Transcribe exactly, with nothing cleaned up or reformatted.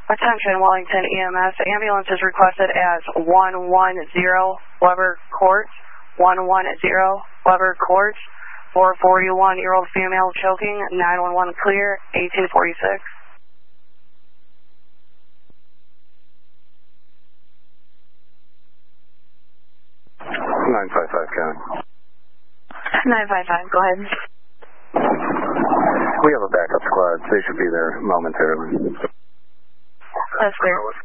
Attention, Wellington E M S. Ambulance is requested as one one zero Weber Court. one one zero Weber Court. four forty-one-year-old female choking. nine one one clear. eighteen forty-six. nine five five, County. nine five five, go ahead. We have a backup squad. They should be there momentarily. That's clear.